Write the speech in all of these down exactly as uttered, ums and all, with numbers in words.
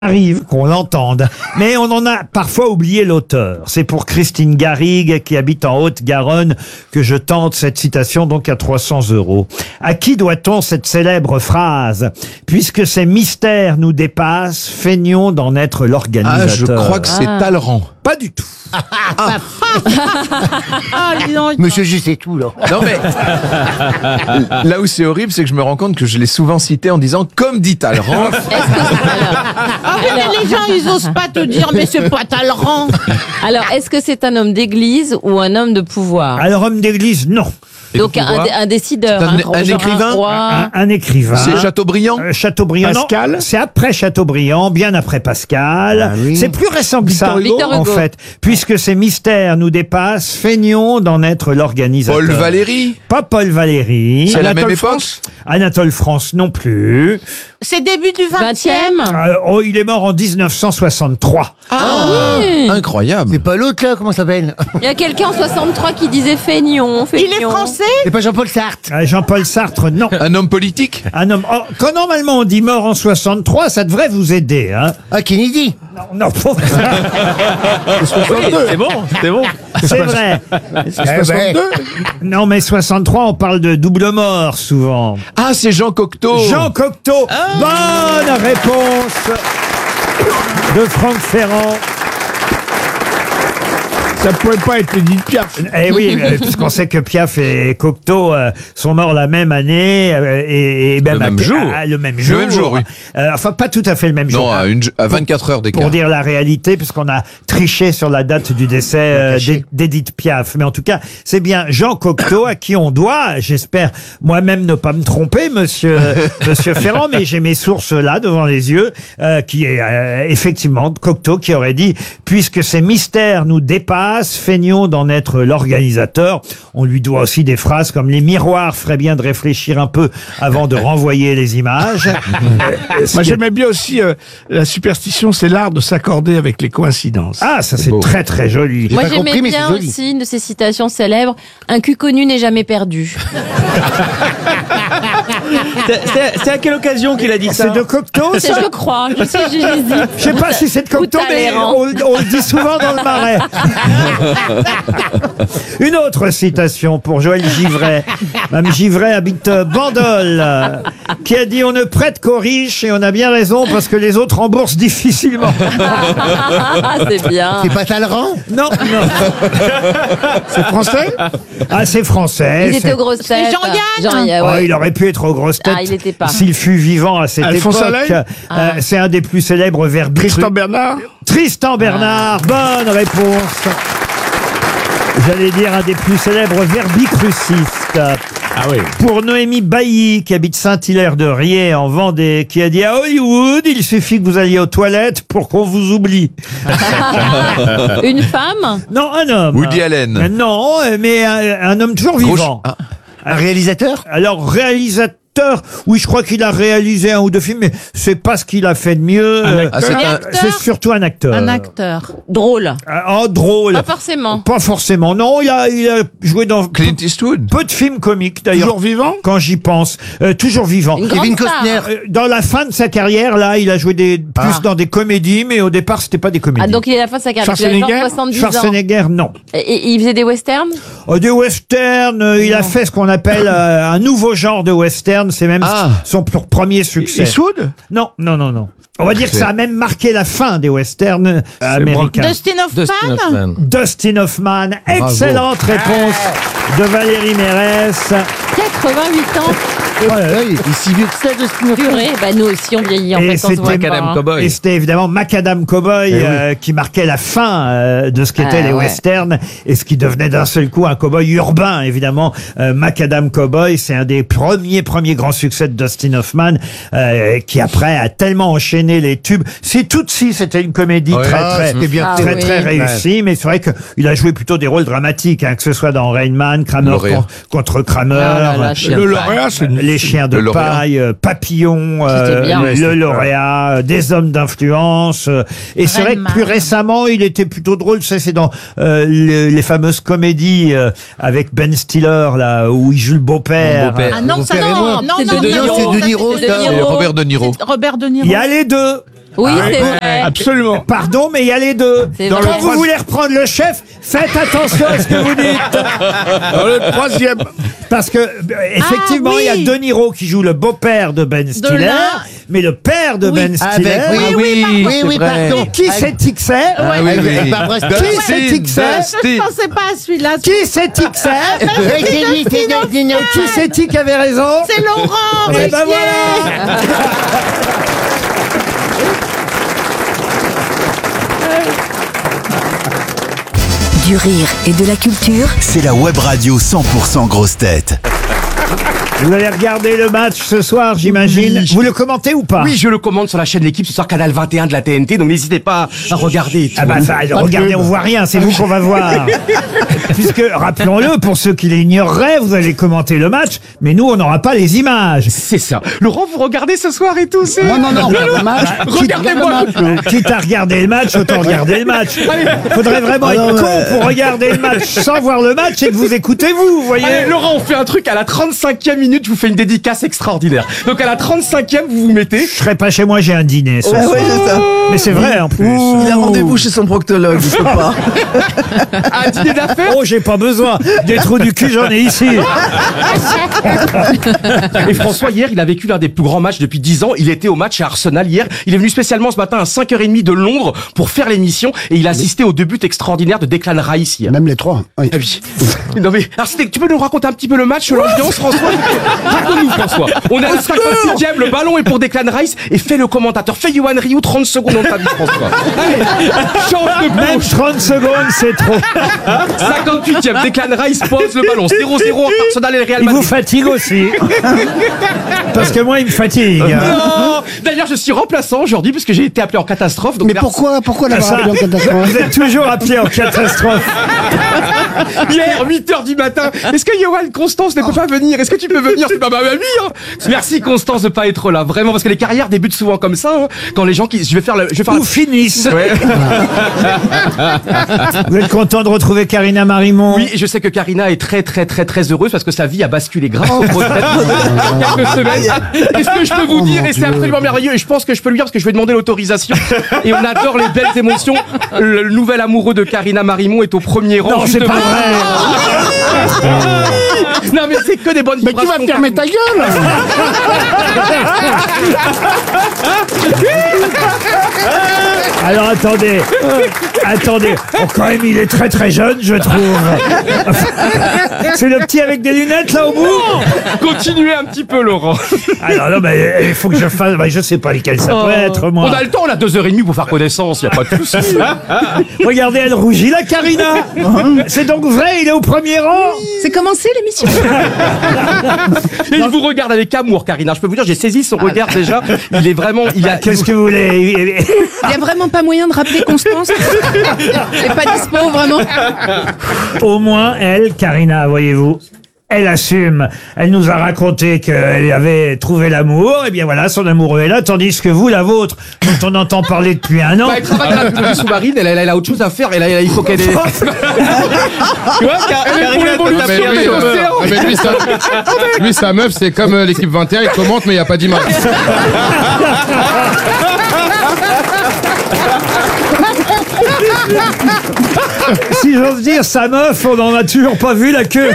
arrive qu'on l'entende, mais on en a parfois oublié l'auteur. C'est pour Christine Garrigue, qui habite en Haute-Garonne, que je tente cette citation, donc à trois cents euros. À qui doit-on cette célèbre phrase ? Puisque ces mystères nous dépassent, feignons d'en être l'organisateur. Ah, je crois que c'est Ah. Talleyrand. Pas du tout. Ah, dis donc. Monsieur, je sais tout, là. Non mais, là où c'est horrible, c'est que je me rends compte que je l'ai souvent cité en disant « comme dit Talleyrand ». Ah oui, mais les gens, ils osent pas te dire, mais c'est pas Talleyrand. Alors, est-ce que c'est un homme d'église ou un homme de pouvoir? Alors, homme d'église, non. Donc un, un décideur, C'est un- hein, un genre écrivain roi. Un, un écrivain. C'est Chateaubriand. Euh, Chateaubriand, non. Pascal. C'est après Chateaubriand, bien après Pascal. Ah oui. C'est plus récent que ça, Victor Hugo. en fait. Puisque ces mystères nous dépassent, feignons d'en être l'organisateur. Paul Valéry. Pas Paul Valéry. C'est à la Anatole même époque. France. Anatole France non plus. C'est début du vingtième. vingtième. Euh, oh, il est mort en dix-neuf cent soixante-trois. Ah oui. Incroyable. C'est pas l'autre, là, comment ça s'appelle? Il y a quelqu'un en soixante-trois qui disait feignon, feignon. Il est français. C'est pas Jean-Paul Sartre. Euh, Jean-Paul Sartre, non. Un homme politique. Un homme. Oh, quand normalement on dit mort en soixante-trois, ça devrait vous aider, hein. Ah, Kennedy. Non, non, pour- C'est bon, c'est bon. c'est vrai. soixante-deux. Non, mais soixante-trois, on parle de double mort souvent. Ah, c'est Jean Cocteau. Jean Cocteau. Bonne réponse de Franck Ferrand. Ça pouvait pas être Edith Piaf. Eh oui, euh, puisqu'on sait que Piaf et Cocteau euh, sont morts la même année euh, et, et même Le à- même jour. à- le même jour. même jour, oui. Euh, enfin, pas tout à fait le même jour. Non, à, une, à vingt-quatre heures d'écart. Pour dire la réalité, puisqu'on a triché sur la date du décès euh, d'E- d'Edith Piaf. Mais en tout cas, c'est bien Jean Cocteau à qui on doit, j'espère moi-même ne pas me tromper, monsieur, monsieur Ferrand, mais j'ai mes sources là devant les yeux, euh, qui est euh, effectivement Cocteau qui aurait dit « Puisque ces mystères nous dépassent, feignons d'en être l'organisateur ». On lui doit aussi des phrases comme « Les miroirs feraient bien de réfléchir un peu avant de renvoyer les images ». Moi, j'aimais bien aussi euh, la superstition, c'est l'art de s'accorder avec les coïncidences. Ah, ça c'est beau. très très joli. Moi pas j'aimais compris, mais bien c'est joli. aussi une de ces citations célèbres, un cul connu n'est jamais perdu. C'est- C'est c'est à quelle occasion qu'il a dit ça? C'est de Cocteau, C'est ça je crois, je sais, j'hésite. Je sais pas si c'est de Cocteau, Ou mais Talleyrand. on, on le dit souvent dans le Marais. Une autre citation pour Joël Givray. Mme Givray habite Bandol, euh, qui a dit « On ne prête qu'aux riches et on a bien raison parce que les autres remboursent difficilement. Ah, c'est bien. C'est pas Talleyrand. » Non, non. C'est français. Ah, c'est français. Il était c'est- aux grosses C'est têtes. Jean-Yann. Jean-Yann, Oh, ouais. il aurait pu être aux grosses têtes Ah, il était pas. s'il fut vivant à cette Alphonse époque. Allais Euh, Ah. C'est un des plus célèbres verbes. Tristan Bernard. Tristan Bernard, bonne réponse. J'allais dire un des plus célèbres verbicrucistes. Ah oui. Pour Noémie Bailly, qui habite Saint-Hilaire-de-Riez en Vendée, qui a dit à Hollywood, il suffit que vous alliez aux toilettes pour qu'on vous oublie. Une femme? Non, un homme. Woody Allen. Euh, Non, euh, mais un, un homme toujours Gros- vivant. Ah. Un réalisateur. Alors, réalisateur, oui, je crois qu'il a réalisé un ou deux films, mais c'est pas ce qu'il a fait de mieux. Euh, Ah, c'est un- acteur. c'est surtout un acteur. Un acteur. Drôle. Ah, oh, drôle. Pas forcément. Pas forcément. Non, il a, il a joué dans peu, Clint Eastwood. peu de films comiques, d'ailleurs. Toujours vivant. Quand j'y pense. Euh, toujours vivant. Une Kevin grande star. Costner. Euh, Dans la fin de sa carrière, là, il a joué des, plus Ah. dans des comédies, mais au départ, c'était pas des comédies. Ah, donc il est à la fin de sa carrière. Il a genre Schwarzenegger soixante-dix ans. Schwarzenegger, non. Et, et il faisait des westerns? Oh, des westerns, euh, il a fait ce qu'on appelle euh, un nouveau genre de western. C'est même Ah. son pr- premier succès. Eastwood. Non, non, non, non. On va dire que ça a même marqué la fin des westerns euh, américains. Dustin Hoffman. Dustin Hoffman. Excellente réponse de Valérie Mérès. quatre-vingt-huit ans. Oh là là, il était si vieux que ça, Dustin Hoffman. Purée, bah nous aussi on vieillit en Et fait, on se voit c'était pas, Macadam hein. Cowboy. Et c'était évidemment Macadam Cowboy euh, qui marquait la fin euh, de ce qu'étaient Ah, les ouais. westerns et ce qui devenait d'un seul coup un cowboy urbain, évidemment. Euh, Macadam Cowboy, c'est un des premiers premiers grands succès de Dustin Hoffman euh, qui après a tellement enchaîné les tubes. C'est tout si c'était une comédie Ouais. très Ah, très c'était bien. très Ah très oui. réussie, mais c'est vrai qu'il a joué plutôt des rôles dramatiques, hein, que ce soit dans Rain Man, Kramer Lauréat. con- contre Kramer, Ah là là, chien Le de paille. lauréat, c'est une- les chiens de Le lauréat. paille, euh, Papillon, euh, bien. le, le lauréat, euh, des hommes d'influence. euh, et c'est vrai que Rain plus Man. récemment, il était plutôt drôle. Ça, c'est dans euh, les, les fameuses comédies euh, avec Ben Stiller, là, où il joue le beau-père. Mon beau-père. Ah non, Mon ça père et non, moi. non, C'est non, de non, Niro, non, c'est de ça, Niro, c'est ça. de C'est Niro. Robert De Niro. C'est Robert De Niro. Il y a les deux. Oui, Ah, c'est ouais, vrai. Absolument. Pardon, mais il y a les deux. C'est Quand vrai. vous voulez reprendre le chef, faites attention à ce que vous dites. Dans le troisième. Parce que, euh, effectivement, Ah, il oui. y a De Niro qui joue le beau-père de Ben Stiller, là. mais le père de Ben Stiller. Avec, oui, oui, oui, oui, oui, pardon. Qui c'est-il que c'est Ah oui, Avec- oui. avec Barbara Qui Streisand. c'est-il que c'est Je pensais pas à celui-là. Qui c'est-il que c'est Oui, c'est lui, c'est Destiny. Et qui c'est-il qui avait raison C'est Laurent. Eh ben Ruquier. voilà. Du rire et de la culture. C'est la web radio cent pour cent grosse tête. Vous allez regarder le match ce soir, j'imagine. Oui. Vous le commentez ou pas Oui, je le commande sur la chaîne L'équipe ce soir, canal vingt et un de la T N T, donc n'hésitez pas à regarder. et tout. Ah bah ça, regardez, on voit rien, c'est vous qu'on va voir. Puisque, rappelons-le, pour ceux qui l'ignoreraient, vous allez commenter le match, mais nous, on n'aura pas les images. C'est ça. Laurent, vous regardez ce soir et tout, c'est... Non, non, non, on regarde le match. Regardez-moi. Quitte à regarder le match, autant regarder le match. Faudrait vraiment Ah non, être mais- con pour regarder le match sans voir le match et que vous écoutez vous, vous voyez. Allez, Laurent, on fait un truc à la trente-cinquième minute, je vous fais une dédicace extraordinaire. Donc à la trente-cinquième, vous vous mettez... Je serai pas chez moi, j'ai un dîner ce Ah soir. ouais, c'est ça. Mais c'est vrai en plus. Il a rendez-vous chez son proctologue, il peut pas. Un dîner d'affaires. Oh, j'ai pas besoin. Des trous du cul, j'en ai ici. Et François, hier, il a vécu l'un des plus grands matchs depuis dix ans. Il était au match à Arsenal hier. Il est venu spécialement ce matin à cinq heures trente de Londres pour faire l'émission et il a assisté au début extraordinaire de Declan Rice hier. Même les trois. Oui. Ah oui. Non mais, alors c'était- tu peux nous raconter un petit peu le match, l'ambiance, François? Raconte-nous, François. On est à la cinquante-sixième, le ballon est pour Declan Rice et fais le commentateur. Fais Yohan Ryu, trente secondes dans ta vie, François. Allez, chance de Même gauche. trente secondes, c'est trop. cinquante-huitième, Declan Rice pose le ballon. zéro zéro entre Arsenal et le Real Il vous Madrid. fatigue aussi. Parce que moi, il me fatigue. Non. D'ailleurs, je suis remplaçant aujourd'hui parce que j'ai été appelé en catastrophe. Donc Mais merci. pourquoi, pourquoi Ah, l'avoir ça, appelé en catastrophe? vous êtes toujours appelé en catastrophe. Hier, huit heures du matin. Est-ce que Yohan, Constance ne peut pas venir? Est-ce que tu peux venir? C'est pas ma mamie, hein. Merci, Constance, de pas être là. Vraiment, parce que les carrières débutent souvent comme ça, hein. Quand les gens qui, je vais faire le, je vais faire Ou la... finissent. Ouais. Vous êtes content de retrouver Karina Marimont? Oui, et je sais que Karina est très, très, très, très heureuse parce que sa vie a basculé grâce aux grosses têtes il y a quelques semaines. Est-ce que je peux vous Oh, dire, mon et c'est Dieu. absolument merveilleux, et je pense que je peux lui dire parce que je vais demander l'autorisation. Et on adore les belles émotions. Le nouvel amoureux de Karina Marimont est au premier rang. Non, c'est juste pas devant. vrai. Non, mais c'est que des bonnes Mais tu vas vibrations. fermer ta gueule! Alors attendez, attendez. Oh, quand même, il est très très jeune, je trouve. C'est le petit avec des lunettes là au bout. Continuez un petit peu, Laurent. Alors non, mais il faut que je fasse. Bah, je sais pas lesquels ça peut être, moi. On a le temps, on a deux heures et demie pour faire connaissance, y a pas de souci. Regardez, elle rougit, la Karina. C'est donc vrai, il est au premier rang. C'est commencé l'émission. Et il vous regarde avec amour, Karina. Je peux vous dire, j'ai saisi son regard déjà. Il est vraiment, il a. Qu'est-ce que vous voulez? Il y a vraiment pas moyen de rappeler Constance. Elle est pas dispo vraiment. Au moins, elle, Karina, voyez-vous, elle assume. Elle nous a raconté qu'elle avait trouvé l'amour. Et bien voilà, son amoureux est là. Tandis que vous, la vôtre, dont on entend parler depuis un an. Bah, elle travaille dans la plongée sous-marine, elle, a- elle a autre chose à faire, elle a- il faut qu'elle ait... Tu vois, Car- elle est pour l'évolution mais des lui, euh, océans. ah, mais lui, sa, lui, sa meuf, c'est comme euh, l'équipe vingt et un, il commente, mais il n'y a pas d'image. Si j'ose dire, sa meuf, on n'en a toujours pas vu la queue.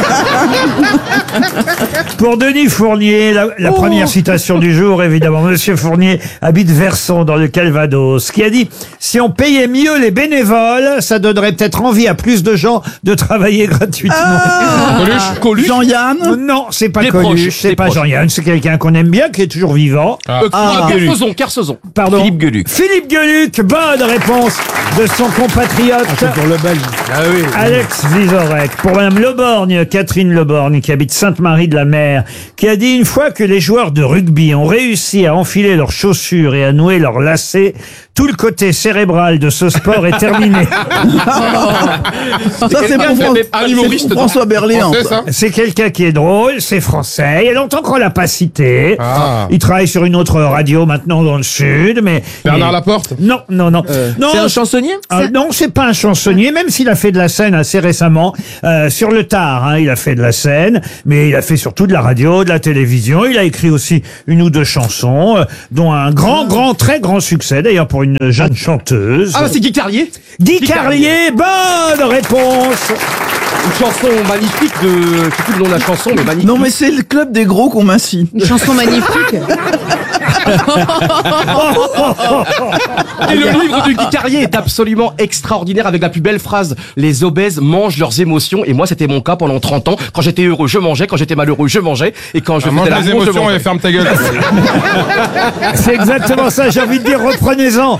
Pour Denis Fournier, la, la première citation du jour, évidemment. Monsieur Fournier habite Verson, dans le Calvados, qui a dit « Si on payait mieux les bénévoles, ça donnerait peut-être envie à plus de gens de travailler gratuitement. Coluche Coluche. Jean-Yann Non, c'est pas Les Coluche, proches, c'est les pas proches. Jean-Yann, c'est quelqu'un qu'on aime bien, qui est toujours vivant. Ah. Euh, Kersozon, Kersozon. Pardon. Philippe Gueluc. Philippe Gueluc, bonne réponse de son compatriote. Pour le Belge. Ah oui. Alex Vizorek, pour Madame Leborgne, Catherine Leborgne, qui habite Sainte-Marie-de-la-Mer, qui a dit une fois que les joueurs de rugby ont réussi à enfiler leurs chaussures et à nouer leurs lacets, Tout le côté cérébral de ce sport est terminé. Ça, c'est pour, Fran- un c'est humoriste pour François Berléand. Français, ça C'est quelqu'un qui est drôle, c'est français. Il y a longtemps qu'on l'a pas cité. Ah. Il travaille sur une autre radio maintenant dans le sud, mais Bernard il- Laporte. Non, non, non. non C'est un chansonnier ah, non, c'est pas un chansonnier, même s'il a fait de la scène assez récemment euh, sur le tard. Hein, il a fait de la scène, mais il a fait surtout de la radio, de la télévision. Il a écrit aussi une ou deux chansons, euh, dont un grand, grand, très grand succès d'ailleurs pour une jeune chanteuse. Ah, bah, c'est Guy Carlier. Guy Carlier, bonne réponse. Une chanson magnifique de. Je sais plus le nom de la chanson, mais magnifique. Non, mais c'est le club des gros qu'on m'incie. Une chanson magnifique. Et le livre de Guy Carlier est absolument extraordinaire avec la plus belle phrase. Les obèses mangent leurs émotions. Et moi, c'était mon cas pendant trente ans. Quand j'étais heureux, je mangeais. Quand j'étais malheureux, je mangeais. Et quand je Mange faisais les l'amour, je émotions mangeais. et ferme ta gueule. C'est exactement ça, j'ai envie de dire, reprenez-en.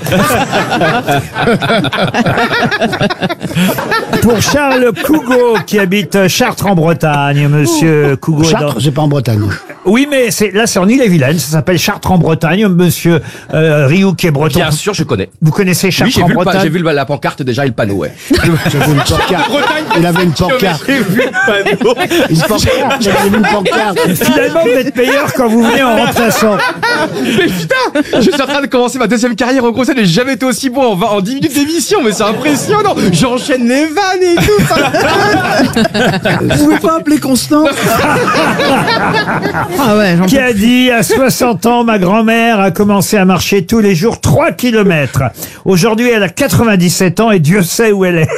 Pour Charles Cougo, qui habite Chartres en Bretagne, monsieur Cougo. est dans- Chartres, c'est pas en Bretagne. Oui, mais c'est là, c'est en Île-et-Vilaine, ça s'appelle Chartres en Bretagne, monsieur euh, Rioux, qui est breton. Bien sûr, je connais. Vous connaissez Oui, Chartres j'ai en vu, le pa- Bretagne j'ai vu le- la pancarte déjà et le panneau, ouais. J'avais une pancarte. Il avait une pancarte. J'ai vu le panneau. Une pancarte. Il avait une pancarte. Finalement, vous êtes meilleur quand vous venez en remplaçant. Mais putain, je suis en train de commencer ma deuxième carrière au gros scène et j'ai jamais été aussi bon en, vingt en dix minutes d'émission, mais c'est impressionnant. J'enchaîne les vannes et tout. Ça... Vous pouvez pas appeler Constant? Ah ouais, j'en Qui a dit, à soixante ans, ma grand-mère a commencé à marcher tous les jours trois kilomètres. Aujourd'hui, elle a quatre-vingt-dix-sept ans et Dieu sait où elle est.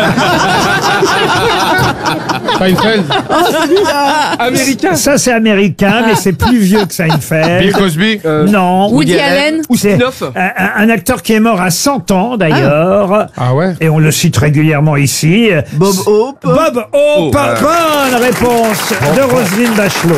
Seinfeld. Américain. Ça, c'est américain, mais c'est plus vieux que Seinfeld. Bill Cosby. Non. Woody Allen. Ou C'est Spinoff. un, un- un acteur qui est mort à cent ans, d'ailleurs. Ah ouais. Et on le cite régulièrement ici. Bob Hope. Bob Hope. Oh, euh. Bonne réponse de Roselyne Bachelot.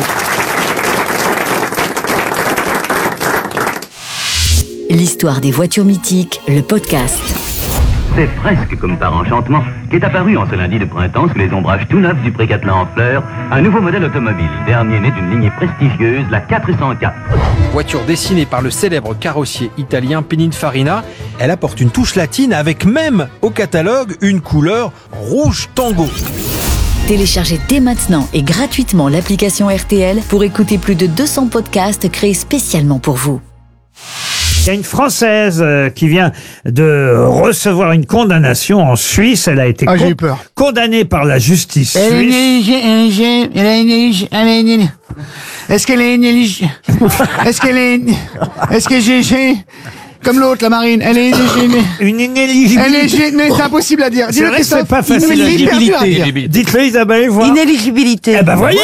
L'histoire des voitures mythiques, le podcast. C'est presque comme par enchantement qu'est apparu en ce lundi de printemps sous les ombrages tout neufs du Pré-Catelin en fleurs un nouveau modèle automobile, dernier né d'une lignée prestigieuse, la quatre cent quatre. Voiture dessinée par le célèbre carrossier italien Pininfarina, elle apporte une touche latine avec même au catalogue une couleur rouge tango. Téléchargez dès maintenant et gratuitement l'application R T L pour écouter plus de deux cents podcasts créés spécialement pour vous. Il y a une Française euh, qui vient de recevoir une condamnation en Suisse. Elle a été Ah, j'ai con- eu peur. condamnée par la justice Elle est suisse. élige- élige- elle est élige- elle est élige- Est-ce qu'elle est élige- Est-ce qu'elle est... Est-ce que j'ai... j'ai- Comme l'autre, la marine. Elle est... élige- Une inéligibilité. Elle est... j'ai- mais c'est impossible à dire. C'est Dis-le, vrai que c'est Christophe. pas facile C'est à dire. hyper dur à dire. Dites-le, Isabelle, voir. Inéligibilité. Eh ben, voyez.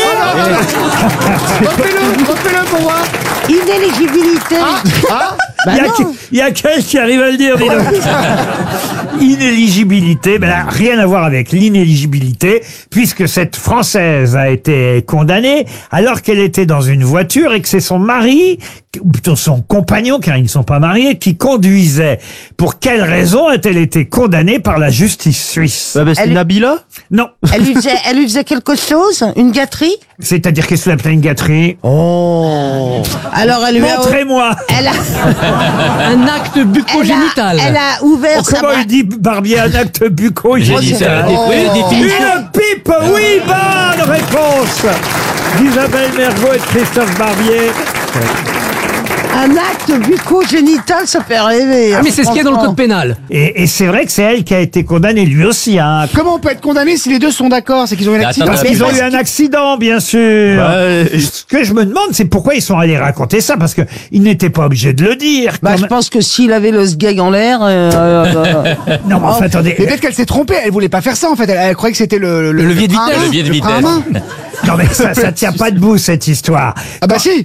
Refais-le, refais-le pour voir. Inéligibilité. Il y a, qui- il y a quelqu'un qui arrive à le dire, dis donc. Inéligibilité, ben là, rien à voir avec l'inéligibilité, puisque cette Française a été condamnée alors qu'elle était dans une voiture et que c'est son mari, ou plutôt son compagnon, car ils ne sont pas mariés, qui conduisait. Pour quelle raison a-t-elle été condamnée par la justice suisse? Bah, bah, c'est Elle- Nabila. Non. Elle lui faisait, elle lui faisait quelque chose? Une gâterie? C'est-à-dire qu'est-ce que vous appelez une gâterie? Oh. Alors elle lui a... Montrez-moi. Elle a... Un acte bucco-génital. Elle a ouvert Oh, sa comment bra- il dit Barbier un acte bucco-génital? J'ai dit ça. Oui, définition. Une pipe, oui, bonne réponse d'Isabelle Mergo et de Christophe Barbier. Un acte bucco-génital, ça fait rêver. Ah, mais c'est ce qu'il y a dans le code pénal. Et, et c'est vrai que c'est elle qui a été condamnée, lui aussi. Hein. Comment on peut être condamné si les deux sont d'accord? C'est qu'ils ont eu un accident. Parce qu'ils ont eu un accident, bien sûr. Ce que je me demande, c'est pourquoi ils sont allés raconter ça, parce qu'ils n'étaient pas obligés de le dire. Bah, je pense que s'il avait le sgeg en l'air... euh, euh, Non, mais enfin, Mais attendez. peut-être qu'elle s'est trompée, elle voulait pas faire ça en fait, elle, elle croyait que c'était le, Le levier de frein à vitesse. main. Le levier de frein à vitesse. main. Non, mais ça, ça tient pas debout, cette histoire. Ah bah si.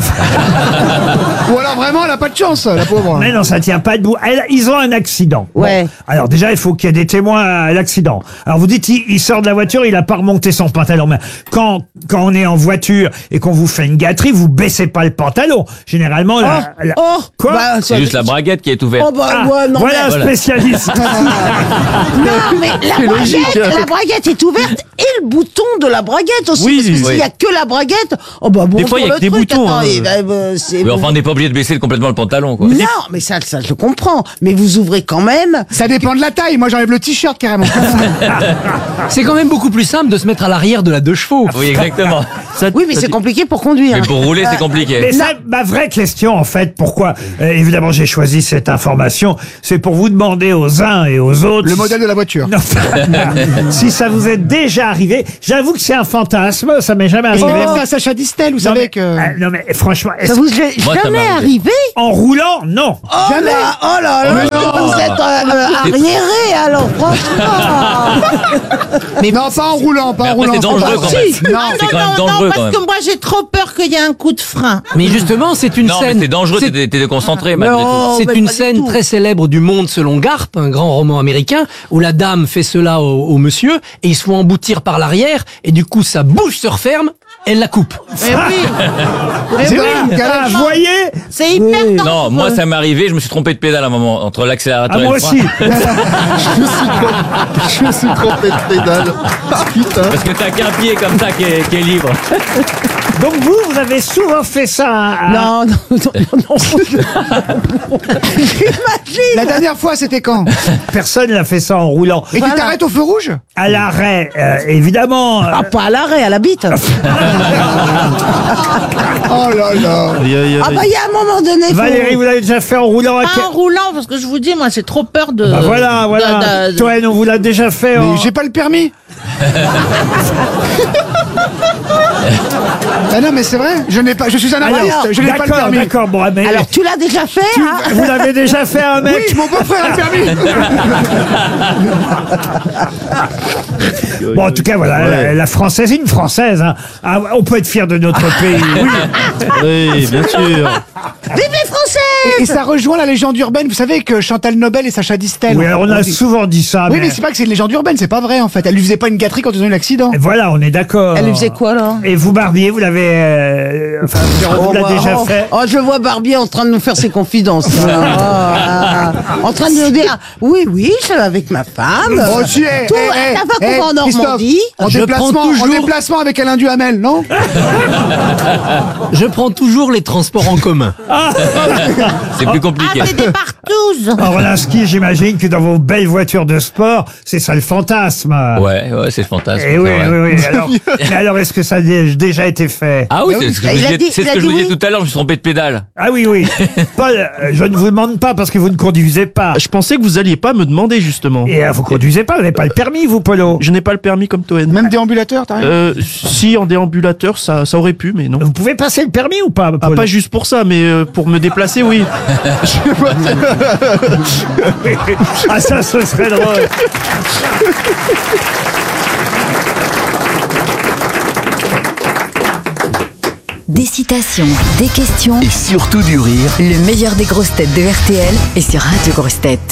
Ou alors vraiment elle a pas de chance, la pauvre. Mais non, ça tient pas debout. Elle- ils ont un accident. Bon. Ouais. Alors déjà, il faut qu'il y ait des témoins à l'accident. Alors vous dites, il, il sort de la voiture, il a pas remonté son pantalon. Mais quand, quand on est en voiture et qu'on vous fait une gâterie, vous baissez pas le pantalon. Généralement, la, la- Oh, Quoi bah, ça- C'est juste la braguette qui est ouverte. Oh, bah, Ah, ouais, non, voilà un mais... spécialiste. Non, mais la braguette, la braguette est ouverte et le bouton de la braguette aussi. aussi. Oui, parce que oui. s'il y a que la braguette, oh bah bon. Des fois, il y a que des truc, boutons, attends, hein. et bah, bah, c'est Mais bon. enfin, on n'est pas obligé de baisser complètement le pantalon, quoi. Non, mais ça, ça, je comprends. Mais vous ouvrez quand même. Ça dépend de la taille. Moi, j'enlève le t-shirt carrément. C'est quand même beaucoup plus simple de se mettre à l'arrière de la deux chevaux. Oui, exactement. Oui, mais c'est compliqué pour conduire. Mais pour rouler, c'est compliqué. Mais ça, ma vraie question, en fait, pourquoi, euh, évidemment, j'ai choisi cette information, c'est pour vous demander aux uns et aux autres. Le modèle de la voiture. Non. Si ça vous est déjà arrivé, j'avoue que c'est un fantasme, ça m'est jamais Et arrivé. même à Sacha Distel, vous Non, savez mais, que. euh, non mais franchement, est-ce Ça que- vous est Moi, ça jamais m'est arrivé en roulant, non. Oh là, oh là là, vous êtes euh, euh, arriéré alors, franchement. Mais non, pas en roulant, pas Mais en après, roulant. c'est dangereux quand Si. même. Non, C'est non, quand même non, dangereux, non, quand parce même. que moi j'ai trop peur qu'il y ait un coup de frein. Mais justement, c'est une Non, mais scène. c'est dangereux, c'est- t'es t'es déconcentré, malgré tout. Non, C'est mais une pas du scène tout. très célèbre du Monde selon Garp, un grand roman américain, où la dame fait cela au, au monsieur et il se fait emboutir par l'arrière et du coup sa bouche se referme, elle la coupe. Mais oui. Mais C'est oui. vrai. Ah, vous voyez. C'est hyper dangereux. Non, moi, ça m'est arrivé, je me suis trompé de pédale à un moment, entre l'accélérateur Ah, et moi le frein. aussi. Je me suis trompé, je me suis trompé de pédale. Putain. Parce que t'as qu'un pied comme ça qui est, qui est libre. Donc vous, vous avez souvent fait ça. à- Non, non, non, non. J'imagine. La dernière fois, c'était quand? Personne n'a fait ça en roulant. Et tu t'arrêtes au feu rouge? À l'arrêt, euh, évidemment. Ah, pas à l'arrêt, à la bite. Oh là là. Aïe, aïe, aïe. Ah bah il y a un moment donné. faut- Valérie, vous l'avez déjà fait en roulant à Pas quel- en roulant, parce que je vous dis, moi, j'ai trop peur de. Bah voilà, voilà. de- de- Toen, on vous l'a déjà fait en... Mais j'ai pas le permis. Ah non, mais c'est vrai. Je n'ai pas. Je suis un Alors, artiste. Je n'ai pas le d'accord, permis. d'accord, bon, mais... Alors, tu l'as déjà fait, Tu- hein Vous l'avez déjà fait un mec Oui, mon beau-frère a le permis. Bon, en tout cas, voilà, la, la française, une française. Hein. Ah, on peut être fier de notre pays. Oui, bien sûr. Vive les Français. Et, et ça rejoint la légende urbaine. Vous savez que Chantal Nobel et Sacha Distel. Oui, alors on a dit- souvent dit ça. Oui, mais c'est pas que c'est une légende urbaine, c'est pas vrai en fait. Elle lui faisait pas une gâterie quand ils ont eu l'accident. Voilà, on est d'accord. Elle lui faisait quoi, là? Et vous, Barbier, vous l'avez... euh, Enfin, on vous l'a bah, déjà oh, fait. oh, je vois Barbier en train de nous faire ses confidences. Oh, ah, en train de nous dire, oui, oui, je suis avec ma femme. Oh, si, eh, Tout, eh, la fois eh, qu'on va en Christophe, Normandie. En Je déplacement, prends toujours- en déplacement avec Alain Duhamel, non? Je prends toujours les transports en commun. C'est plus compliqué. Ah, c'est des partous. Orlinski, j'imagine que dans vos belles voitures de sport, c'est ça le fantasme. Ouais, ouais, c'est fantastique. Et oui, c'est vrai. oui, oui. Alors, mais alors, est-ce que ça a dé- déjà été fait? Ah oui, c'est ce que je Il vous a disais, dit- c'est il ce a que je dit vous disais oui. tout à l'heure, je me suis trompé de pédale. Ah oui, oui. Paul, euh, je ne vous demande pas parce que vous ne conduisez pas. Je pensais que vous alliez pas me demander justement. Et euh, vous conduisez pas, vous n'avez pas le permis, vous, Polo. Je n'ai pas le permis comme Toen. Même déambulateur, t'as rien? Euh, si en déambulateur, ça, ça aurait pu, mais non. Vous pouvez passer le permis ou pas, Ah, Polo? pas juste pour ça, mais euh, pour me déplacer, oui. Ah, ça, ce serait drôle. Des citations, des questions, Et surtout du rire. le meilleur des grosses têtes de R T L est sur Radio Grosses Têtes.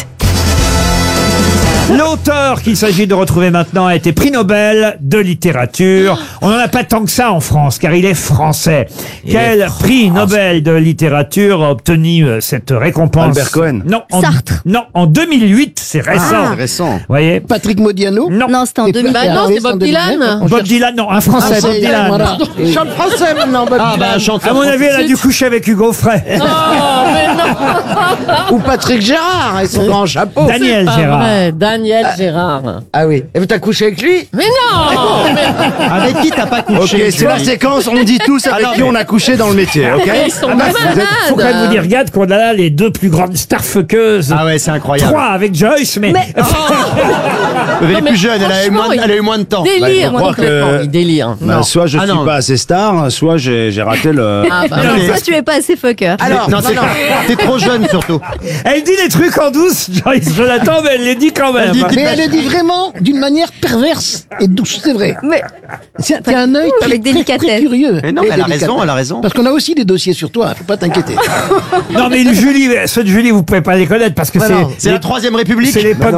L'auteur qu'il s'agit de retrouver maintenant a été prix Nobel de littérature. On n'en a pas tant que ça en France, car il est français. Il Quel est prix Nobel de littérature a obtenu euh, cette récompense? Albert Cohen. Non, en, Sartre. non, en deux mille huit, c'est récent. C'est récent. Voyez? Patrick Modiano. Non. Non, c'était en deux mille. Bah non, c'est Bob Dylan. Bob Dylan, non, un français, Ah, Bob c'est- Dylan. voilà. Chante français maintenant, Bob Ah bah Dylan. chanteur. À mon avis, elle a dû coucher avec Hugo Frey. Oh, mais non. Ou Patrick Gérard et son grand chapeau. Daniel C'est pas Gérard. vrai, Daniel Gérard. Ah oui. Et t'as couché avec lui? Mais non. Avec qui t'as pas couché? Ok, c'est la séquence, on dit tous avec Ah non, qui on a couché dans le métier, ok? Ils sont Ah bah, malades. vous êtes- faut quand même vous dire, regarde qu'on a là les deux plus grandes starfuckeuses. Ah ouais, c'est incroyable. Trois avec Joyce, mais... Mais- Elle est Non, mais plus jeune, elle a, eu moins, franchement, elle a eu moins de temps. Délire, Bah, il faut croire complètement, que- il délire. Bah, Non. soit je Ah suis non. pas assez star, soit j'ai j'ai raté le. Ah bah Non, non. toi, tu es pas assez fucker. Alors, non, non, t'es non. t'es trop jeune surtout. Elle dit des trucs en douce, Joyce, je l'attends, mais elle les dit quand même. Mais elle le dit vraiment d'une manière perverse et douce, c'est vrai. Mais C'est t'as un œil avec très, très, très délicatesse. curieux. Mais non, Et elle a délicat. raison, elle a raison. Parce qu'on a aussi des dossiers sur toi, faut pas t'inquiéter. Non, mais une Julie, ceux de Julie, vous pouvez pas les connaître parce que Ouais, c'est... non. C'est la troisième République. C'est l'époque...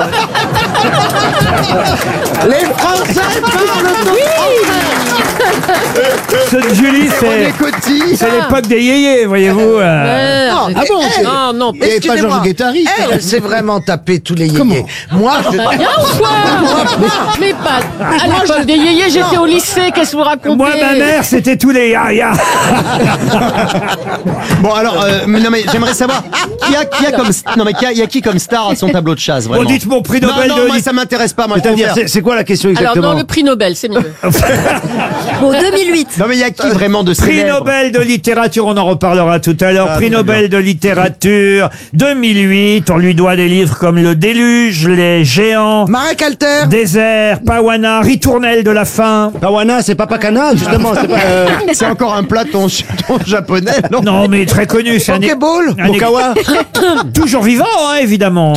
Les Français parlent de Ceux de Julie, c'est... C'est l'époque des yéyés, voyez-vous. euh. Ah bon, c'est- Non, non, Il y avait pas excusez-moi. Georges Guettari, ça. Elle s'est vraiment tapé tous les yéyés. Moi, Bien ou quoi Mais pas. À l'époque des yéyés, j'étais au lycée, qu'est-ce que vous racontez? Moi, ma mère, c'était tous les ya-ya. Bon, alors, euh, mais non, mais j'aimerais savoir, qui a, qui a comme, non, mais qui a, il y a qui comme star à son tableau de chasse, vraiment? Bon, dites mon prix Nobel non, non, de moi, lit- ça m'intéresse pas, moi, je C'est-à-dire, préfère. c'est c'est quoi la question Alors, exactement dans le prix Nobel, c'est mieux. Bon, deux mille huit. Non, mais il y a qui vraiment de Prix célèbre? Nobel de littérature, on en reparlera tout à l'heure. Ah, Prix très Nobel de littérature deux mille huit. On lui doit des livres comme Le Déluge, Les Géants, Marek Alter. Désert, Pawana, Ritournelle de la faim. Pawana, c'est pas Pakana, justement. C'est pas, euh, C'est encore un plat ton, ton japonais, non? Non, mais très connu. C'est un, Pokéball. un- Okawa. toujours vivant, hein, évidemment.